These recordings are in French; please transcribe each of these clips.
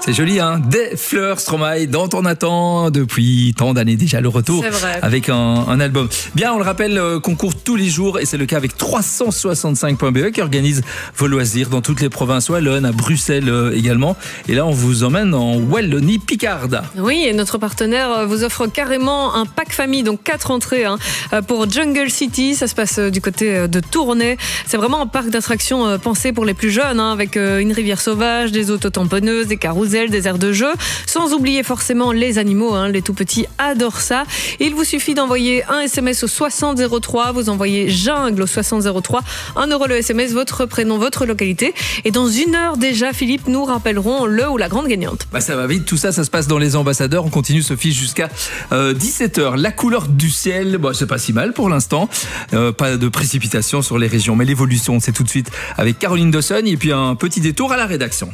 C'est joli, hein. Des fleurs, Stromae, dont on attend depuis tant d'années déjà le retour avec un album. Bien, on le rappelle, concours tous les jours et c'est le cas avec 365.be qui organise vos loisirs dans toutes les provinces wallonnes, à Bruxelles également. Et là, on vous emmène en Wallonie-Picarde. Oui, et notre partenaire vous offre carrément un pack famille, donc 4 entrées pour Jungle City. Ça se passe du côté de Tournai. C'est vraiment un parc d'attractions pensé pour les plus jeunes, avec une rivière sauvage, des autotamponneuses, des carousels, des aires de jeu, sans oublier forcément les animaux, les tout petits adorent ça. Il vous suffit d'envoyer un SMS au 6003, vous envoyez jungle au 6003, 1 € le SMS, votre prénom, votre localité. Et dans 1 heure déjà, Philippe, nous rappellerons le ou la grande gagnante. Ça va vite, tout ça, ça se passe dans les ambassadeurs. On continue, Sophie, jusqu'à 17h. La couleur du ciel, c'est pas si mal pour l'instant. Pas de précipitation sur les régions, mais l'évolution, c'est tout de suite avec Caroline Dossogne et puis un petit détour à la rédaction.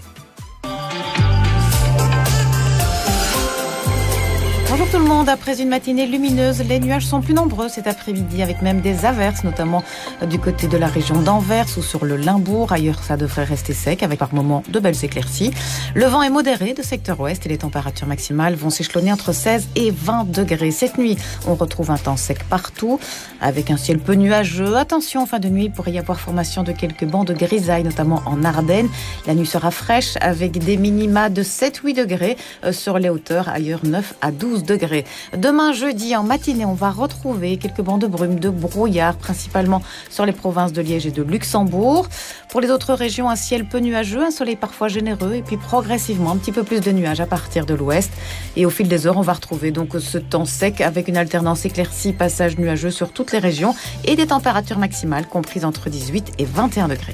Bonjour tout le monde, après une matinée lumineuse, les nuages sont plus nombreux cet après-midi avec même des averses, notamment du côté de la région d'Anvers ou sur le Limbourg. Ailleurs, ça devrait rester sec avec par moments de belles éclaircies. Le vent est modéré de secteur ouest et les températures maximales vont s'échelonner entre 16 et 20 degrés. Cette nuit, on retrouve un temps sec partout avec un ciel peu nuageux. Attention, en fin de nuit, il pourrait y avoir formation de quelques bancs de grisaille, notamment en Ardennes. La nuit sera fraîche avec des minima de 7-8 degrés sur les hauteurs, ailleurs 9 à 12 degrés. Demain jeudi en matinée, on va retrouver quelques bancs de brume, de brouillard, principalement sur les provinces de Liège et de Luxembourg. Pour les autres régions, un ciel peu nuageux, un soleil parfois généreux et puis progressivement un petit peu plus de nuages à partir de l'ouest. Et au fil des heures, on va retrouver donc ce temps sec avec une alternance éclaircie, passage nuageux sur toutes les régions et des températures maximales comprises entre 18 et 21 degrés.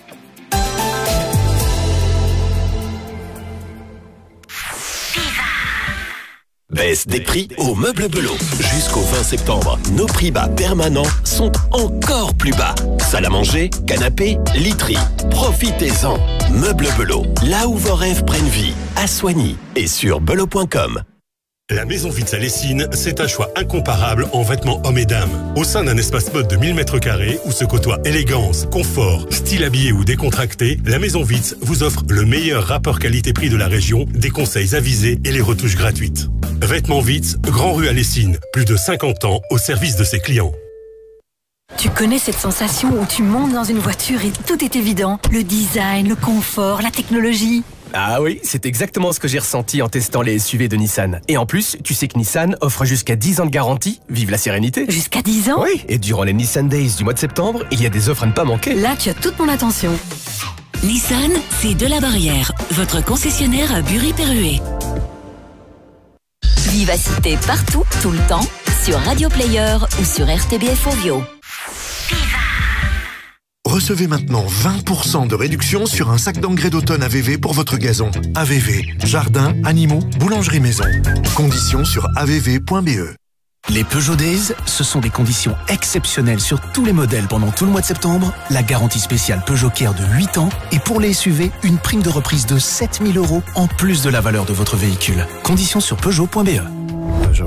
Baisse des prix au Meuble Belot. Jusqu'au 20 septembre, nos prix bas permanents sont encore plus bas. Salle à manger, canapé, literie. Profitez-en. Meuble Belot, là où vos rêves prennent vie. À Soigny et sur belot.com. La Maison Witz à Lessines, c'est un choix incomparable en vêtements hommes et dames. Au sein d'un espace mode de 1000 m² où se côtoient élégance, confort, style habillé ou décontracté, la Maison Witz vous offre le meilleur rapport qualité-prix de la région, des conseils avisés et les retouches gratuites. Vêtements Witz, Grand Rue à Lessines, plus de 50 ans au service de ses clients. Tu connais cette sensation où tu montes dans une voiture et tout est évident? Le design, le confort, la technologie. Ah oui, c'est exactement ce que j'ai ressenti en testant les SUV de Nissan. Et en plus, tu sais que Nissan offre jusqu'à 10 ans de garantie. Vive la sérénité. Jusqu'à 10 ans? Oui, et durant les Nissan Days du mois de septembre, il y a des offres à ne pas manquer. Là, tu as toute mon attention. Nissan, c'est de la Barrière, votre concessionnaire à Bury-Perruet. Vivacité partout, tout le temps, sur Radio Player ou sur RTBF Ovio. Recevez maintenant 20% de réduction sur un sac d'engrais d'automne AVV pour votre gazon. AVV, jardin, animaux, boulangerie maison. Conditions sur avv.be. Les Peugeot Days, ce sont des conditions exceptionnelles sur tous les modèles pendant tout le mois de septembre. La garantie spéciale Peugeot Care de 8 ans et pour les SUV, une prime de reprise de 7 000 € en plus de la valeur de votre véhicule. Conditions sur Peugeot.be. Peugeot.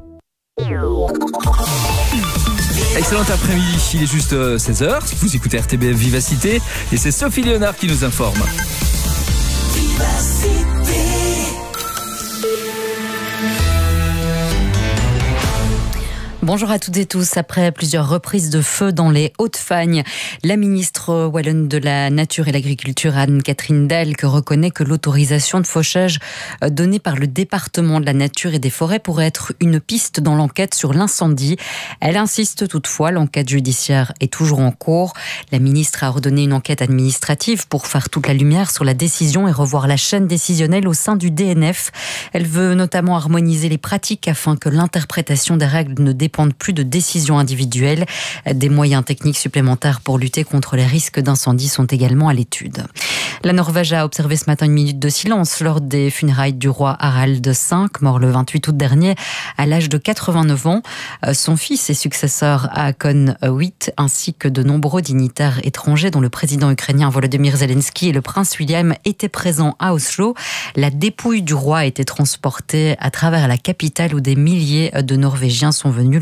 Excellent après-midi, il est juste 16h, vous écoutez RTBF Vivacité et c'est Sophie Léonard qui nous informe. Vivacité. Bonjour à toutes et tous. Après plusieurs reprises de feu dans les Hauts-de-Fagne, la ministre wallonne de la Nature et l'Agriculture, Anne-Catherine Delcq, reconnaît que l'autorisation de fauchage donnée par le département de la Nature et des Forêts pourrait être une piste dans l'enquête sur l'incendie. Elle insiste toutefois, l'enquête judiciaire est toujours en cours. La ministre a ordonné une enquête administrative pour faire toute la lumière sur la décision et revoir la chaîne décisionnelle au sein du DNF. Elle veut notamment harmoniser les pratiques afin que l'interprétation des règles ne dépende plus de décisions individuelles. Des moyens techniques supplémentaires pour lutter contre les risques d'incendie sont également à l'étude. La Norvège a observé ce matin une minute de silence lors des funérailles du roi Harald V, mort le 28 août dernier à l'âge de 89 ans. Son fils et successeur Haakon VIII ainsi que de nombreux dignitaires étrangers dont le président ukrainien Volodymyr Zelensky et le prince William étaient présents à Oslo. La dépouille du roi a été transportée à travers la capitale où des milliers de Norvégiens sont venus lui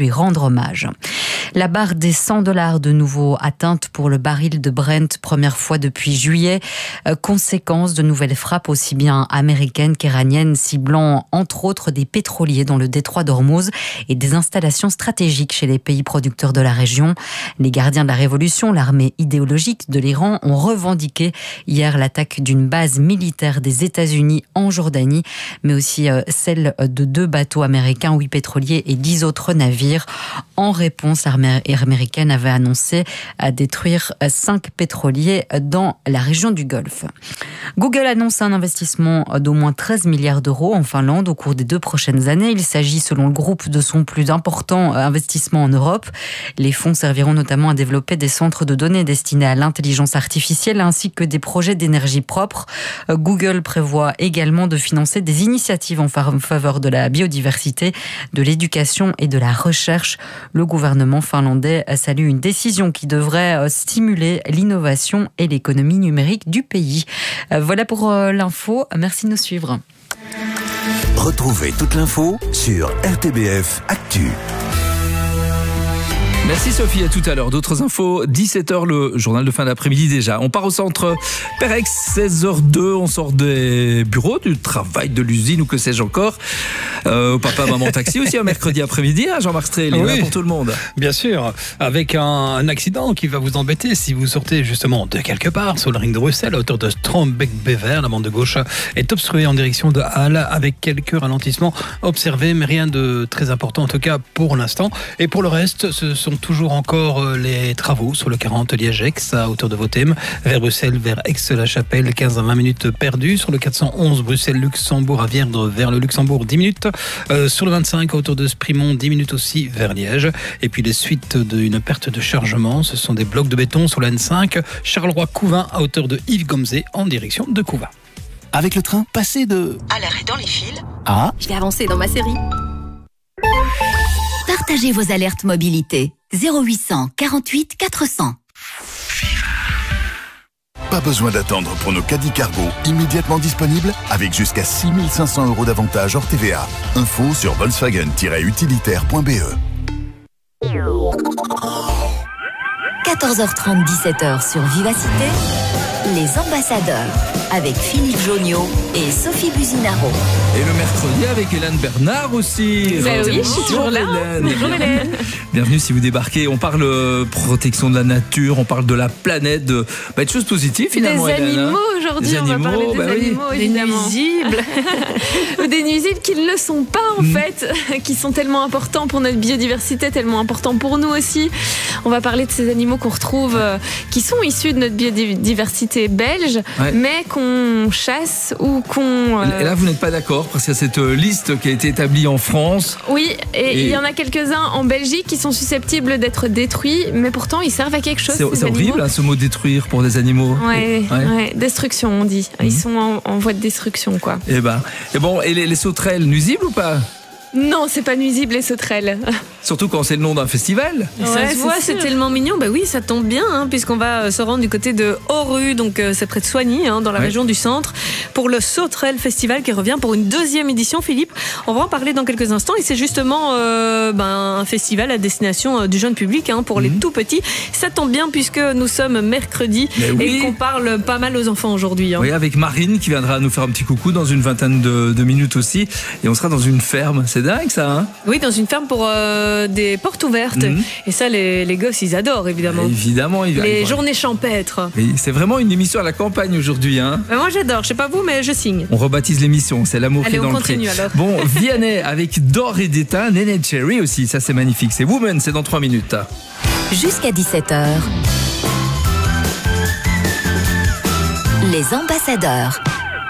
lui rendre hommage. La barre des $100 de nouveau atteinte pour le baril de Brent, première fois depuis juillet. Conséquence de nouvelles frappes aussi bien américaines qu'iraniennes, ciblant entre autres des pétroliers dans le détroit d'Ormuz et des installations stratégiques chez les pays producteurs de la région. Les gardiens de la révolution, l'armée idéologique de l'Iran, ont revendiqué hier l'attaque d'une base militaire des États-Unis en Jordanie, mais aussi celle de 2 bateaux américains, 8 pétroliers et 10 autres navires. En réponse, l'armée américaine avait annoncé à détruire 5 pétroliers dans la région du Golfe. Google annonce un investissement d'au moins 13 milliards d'euros en Finlande au cours des 2 prochaines années. Il s'agit, selon le groupe, de son plus important investissement en Europe. Les fonds serviront notamment à développer des centres de données destinés à l'intelligence artificielle ainsi que des projets d'énergie propre. Google prévoit également de financer des initiatives en faveur de la biodiversité, de l'éducation et de la recherche. Le gouvernement finlandais salue une décision qui devrait stimuler l'innovation et l'économie numérique du pays. Voilà pour l'info. Merci de nous suivre. Retrouvez toute l'info sur RTBF Actu. Merci Sophie, à tout à l'heure. D'autres infos, 17h, le journal de fin d'après-midi déjà. On part au centre Perex, 16h02, on sort des bureaux, du travail, de l'usine ou que sais-je encore. Papa, maman, taxi aussi un mercredi après-midi, hein, Jean-Marc Strel, il est là pour tout le monde. Bien sûr, avec un accident qui va vous embêter si vous sortez justement de quelque part sur le ring de Bruxelles, à hauteur de Strombeek-Bever. La bande de gauche est obstruée en direction de Halle avec quelques ralentissements observés, mais rien de très important en tout cas pour l'instant. Et pour le reste, ce sont toujours encore les travaux sur le 40 Liège-Aix à hauteur de Vothem, vers Bruxelles, vers Aix-la-Chapelle, 15 à 20 minutes perdues. Sur le 411 Bruxelles-Luxembourg à Vierdre, vers le Luxembourg, 10 minutes. Sur le 25 à hauteur de Sprimont, 10 minutes aussi vers Liège. Et puis les suites d'une perte de chargement, ce sont des blocs de béton sur la N5, Charleroi-Couvin à hauteur de Yves-Gomzé en direction de Couvin. Avec le train, passez de... à l'arrêt dans les fils. Ah. Je vais avancer dans ma série. Partagez vos alertes mobilité. 0800 48 400. Pas besoin d'attendre pour nos caddies cargo immédiatement disponibles avec jusqu'à 6 500 € d'avantages hors TVA. Info sur Volkswagen-utilitaire.be. 14h30, 17h sur Vivacité, les ambassadeurs avec Philippe Joniot et Sophie Buzinaro. Et le mercredi avec Hélène Bernard aussi. Oui, je suis toujours là. Bonjour Hélène. Bienvenue si vous débarquez. On parle protection de la nature, on parle de la planète, de choses positives finalement. Des Hélène, animaux aujourd'hui, on va parler des animaux évidemment. Des nuisibles. Ou des nuisibles qui ne le sont pas en fait, qui sont tellement importants pour notre biodiversité, tellement importants pour nous aussi. On va parler de ces animaux qu'on retrouve, qui sont issus de notre biodiversité belge, mais qu'on chasse ou qu'on... Et là, vous n'êtes pas d'accord parce qu'il y a cette liste qui a été établie en France. Oui, et il y en a quelques-uns en Belgique qui sont susceptibles d'être détruits, mais pourtant ils servent à quelque chose. C'est horrible ce mot détruire pour des animaux. Ouais. Destruction on dit. Ils sont en voie de destruction quoi. Et bon, et les sauterelles nuisibles ou pas? Non, c'est pas nuisible les sauterelles. Surtout quand c'est le nom d'un festival. Ça se voit, c'est tellement mignon. Oui, ça tombe bien, puisqu'on va se rendre du côté de Oru, donc c'est près de Soigny, dans la région du centre, pour le Sauterelle Festival qui revient pour une 2e édition. Philippe, on va en parler dans quelques instants. Et c'est justement un festival à destination du jeune public, pour les tout petits. Ça tombe bien puisque nous sommes mercredi et qu'on parle pas mal aux enfants aujourd'hui. Oui, avec Marine qui viendra nous faire un petit coucou dans une vingtaine de minutes aussi. Et on sera dans une ferme. C'est dingue ça, Oui, dans une ferme pour des portes ouvertes. Et ça, les gosses, ils adorent évidemment. Évidemment, les journées champêtres. Et c'est vraiment une émission à la campagne aujourd'hui. Moi, j'adore. Je sais pas vous, mais je signe. On rebaptise l'émission. C'est l'amour qui est dans le pré. Alors. Bon, Vianney avec Dor et d'État, Néné Cherry aussi. Ça, c'est magnifique. C'est Woman. C'est dans 3 minutes. Jusqu'à 17h. Les ambassadeurs.